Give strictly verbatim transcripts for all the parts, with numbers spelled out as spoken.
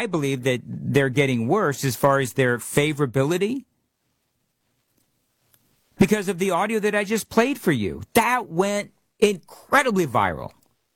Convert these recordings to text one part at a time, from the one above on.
I believe that they're getting worse as far as their favorability because of the audio that I just played for you. That went incredibly viral.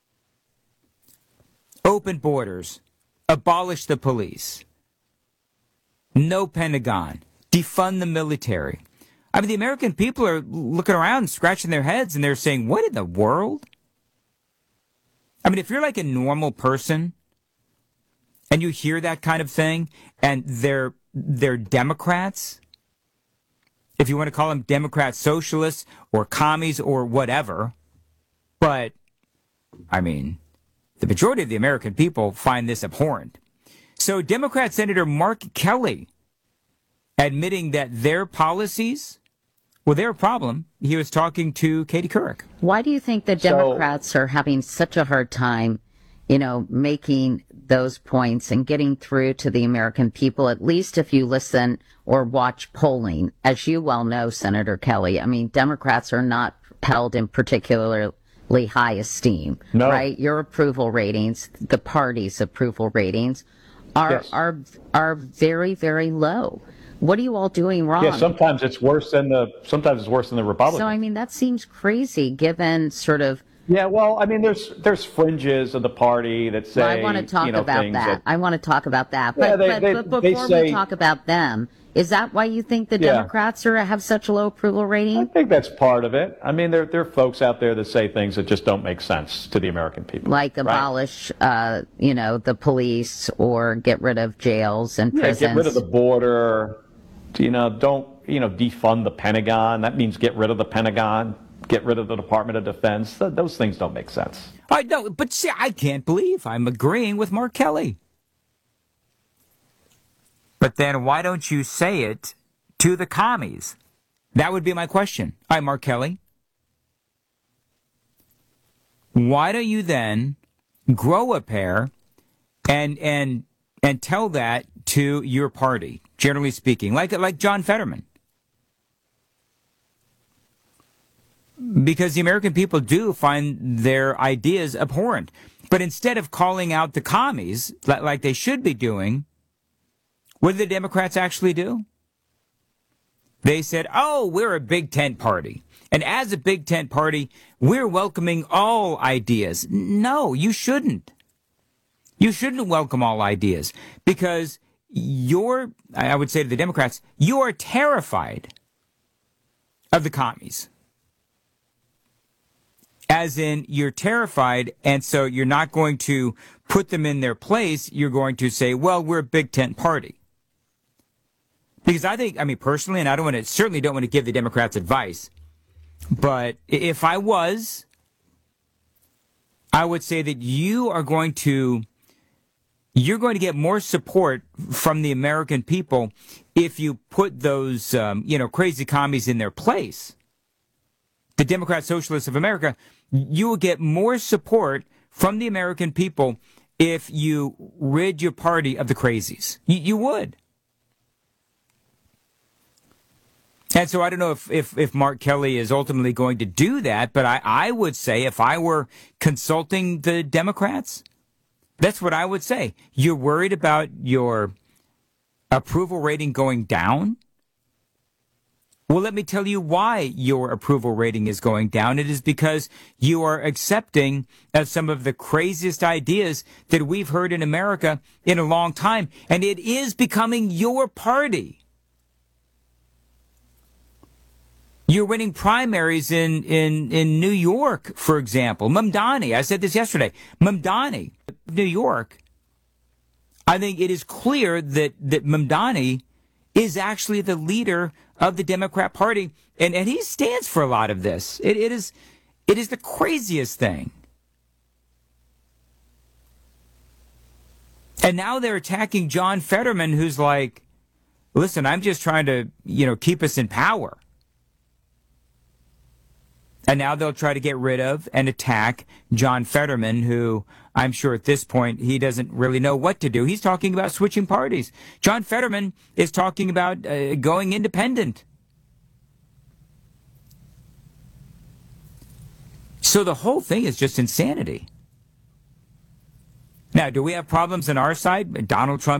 Open borders, abolish the police, no Pentagon, defund the military. I mean, the American people are looking around, scratching their heads, and they're saying, what in the world? I mean, if you're like a normal person and you hear that kind of thing, and they're, they're Democrats, if you want to call them Democrat socialists or commies or whatever, but, I mean, the majority of the American people find this abhorrent. So Democrat Senator Mark Kelly admitting that their policies, well, they're a problem. He was talking to Katie Couric. Why do you think the Democrats so, are having such a hard time, you know, making those points and getting through to the American people, at least if you listen or watch polling? As you well know, Senator Kelly, I mean, Democrats are not held in particularly high esteem, no. right? Your approval ratings, the party's approval ratings are, yes. are, are very, very low. What are you all doing wrong? Yeah, sometimes it's worse than the sometimes it's worse than the Republicans. So I mean, that seems crazy, given sort of. Yeah, well, I mean, there's there's fringes of the party that say. Well, I want to talk you know, about that. that. I want to talk about that. Yeah, But, they, but, they, but before they say, we talk about them, is that why you think the yeah. Democrats are have such a low approval rating? I think that's part of it. I mean, there there are folks out there that say things that just don't make sense to the American people. Like right? abolish, uh, you know, the police or get rid of jails and yeah, prisons. Get rid of the border. You know, don't, you know, defund the Pentagon. That means get rid of the Pentagon, get rid of the Department of Defense. Th- those things don't make sense. I know, but see, I can't believe I'm agreeing with Mark Kelly. But then why don't you say it to the commies? That would be my question. All right, Mark Kelly. Why don't you then grow a pair and and and tell that to your party, generally speaking, like like John Fetterman? Because the American people do find their ideas abhorrent. But instead of calling out the commies, like they should be doing, what did the Democrats actually do? They said, oh, we're a big tent party. And as a big tent party, we're welcoming all ideas. No, you shouldn't. You shouldn't welcome all ideas because you're, I would say to the Democrats, you are terrified of the commies. As in, you're terrified, and so you're not going to put them in their place. You're going to say, well, we're a big tent party. Because I think, I mean, personally, and I don't want to, certainly don't want to give the Democrats advice, but if I was, I would say that you are going to, you're going to get more support from the American people if you put those, um, you know, crazy commies in their place. The Democrat Socialists of America, you will get more support from the American people if you rid your party of the crazies. You, you would. And so I don't know if, if, if Mark Kelly is ultimately going to do that, but I, I would say if I were consulting the Democrats, that's what I would say. You're worried about your approval rating going down? Well, let me tell you why your approval rating is going down. It is because you are accepting uh, some of the craziest ideas that we've heard in America in a long time, and it is becoming your party. You're winning primaries in, in, in New York, for example. Mamdani, I said this yesterday. Mamdani, New York. I think it is clear that, that Mamdani is actually the leader of the Democrat Party, and, and he stands for a lot of this. It, it is it is the craziest thing. And now they're attacking John Fetterman, who's like, listen, I'm just trying to, you know, keep us in power. And now they'll try to get rid of and attack John Fetterman, who I'm sure at this point he doesn't really know what to do. He's talking about switching parties. John Fetterman is talking about uh, going independent. So the whole thing is just insanity. Now, do we have problems on our side? Donald Trump